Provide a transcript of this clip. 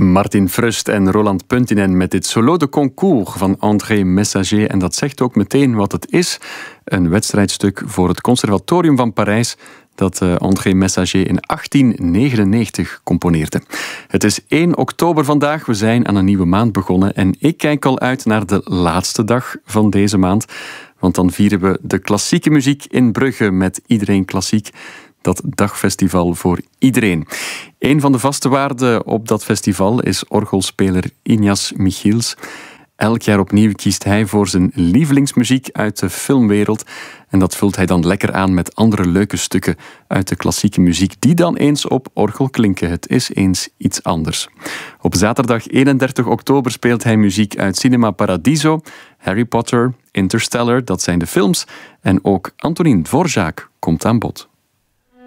Martin Frust en Roland Puntinen met dit Solo de Concours van André Messager. En dat zegt ook meteen wat het is. Een wedstrijdstuk voor het Conservatorium van Parijs dat André Messager in 1899 componeerde. Het is 1 oktober vandaag. We zijn aan een nieuwe maand begonnen. En ik kijk al uit naar de laatste dag van deze maand. Want dan vieren we de klassieke muziek in Brugge met Iedereen Klassiek. Dat dagfestival voor iedereen. Een van de vaste waarden op dat festival is orgelspeler Ignaz Michiels. Elk jaar opnieuw kiest hij voor zijn lievelingsmuziek uit de filmwereld. En dat vult hij dan lekker aan met andere leuke stukken uit de klassieke muziek die dan eens op orgel klinken. Het is eens iets anders. Op zaterdag 31 oktober speelt hij muziek uit Cinema Paradiso, Harry Potter, Interstellar, dat zijn de films. En ook Antonín Dvořák komt aan bod.